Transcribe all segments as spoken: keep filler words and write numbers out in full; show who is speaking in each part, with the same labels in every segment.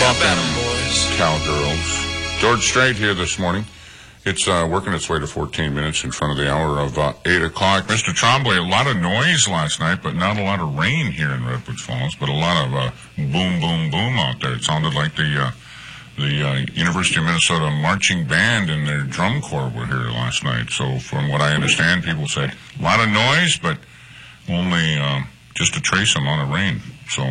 Speaker 1: talking cowgirls. George Strait here this morning. It's uh, working its way to fourteen minutes in front of the hour of uh, eight o'clock. Mister Trombley, a lot of noise last night, but not a lot of rain here in Redwood Falls, but a lot of uh, boom, boom, boom out there. It sounded like the uh, the uh, University of Minnesota marching band and their drum corps were here last night. So from what I understand, people said a lot of noise, but only uh, just a trace amount of rain. So...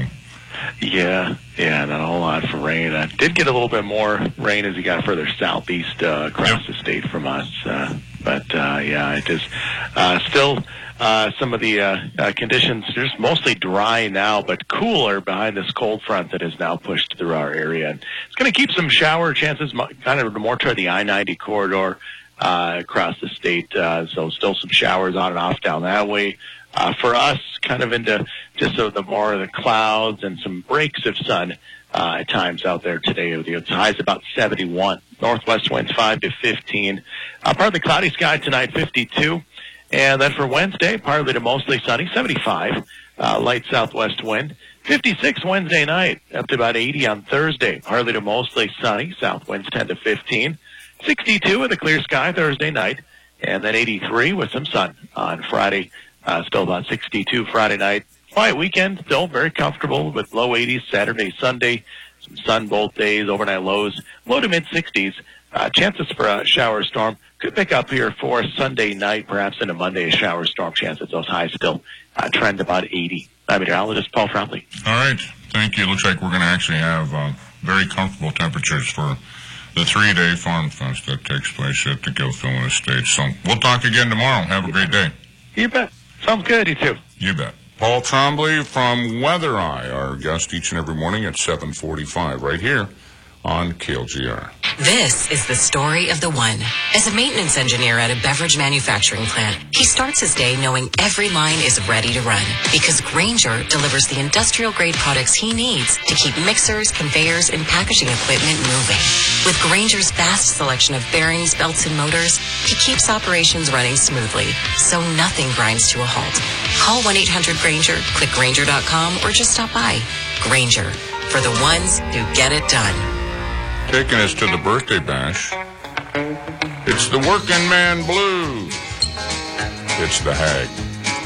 Speaker 2: Yeah, yeah, not a whole lot for rain. I did get a little bit more rain as you got further southeast uh, across yep. the state from us. Uh, but, uh, yeah, it is uh, still uh, some of the uh, uh, conditions just mostly dry now, but cooler behind this cold front that has now pushed through our area. And it's going to keep some shower chances kind of more toward the I ninety corridor uh, across the state. Uh, so still some showers on and off down that way. Uh, for us, kind of into just so the more of the clouds and some breaks of sun uh, at times out there today. The high's about seventy-one. Northwest winds five to fifteen. Uh, partly cloudy sky tonight, fifty-two. And then for Wednesday, partly to mostly sunny, seventy-five. Uh, light southwest wind. fifty-six Wednesday night, up to about eighty on Thursday. Partly to mostly sunny, south winds ten to fifteen. sixty-two with a clear sky Thursday night. And then eighty-three with some sun on Friday. Uh, still about sixty-two Friday night. Quiet weekend, still very comfortable with low eighties Saturday, Sunday. Some sun both days, overnight lows, low to mid-sixties. Uh, chances for a shower storm could pick up here for Sunday night, perhaps into Monday, a shower storm chances. Those highs still uh, trend about eighty. I'm meteorologist Paul Trombley.
Speaker 1: All right, thank you. Looks like we're going to actually have uh, very comfortable temperatures for the three-day Farm Fest that takes place at the Gilfillan Estate. So we'll talk again tomorrow. Have a great day.
Speaker 2: You bet. Sounds good, you too.
Speaker 1: You bet. Paul Trombley from Weather Eye, our guest each and every morning at seven forty-five, right here on K L G R.
Speaker 3: This is the story of the one. As a maintenance engineer at a beverage manufacturing plant, he starts his day knowing every line is ready to run because Grainger delivers the industrial-grade products he needs to keep mixers, conveyors, and packaging equipment moving. With Grainger's vast selection of bearings, belts, and motors, he keeps operations running smoothly, so nothing grinds to a halt. Call one eight hundred Grainger, click Grainger dot com, or just stop by. Grainger, for the ones who get it done.
Speaker 1: Taking us to the birthday bash, it's the Working Man Blues. It's the Hag.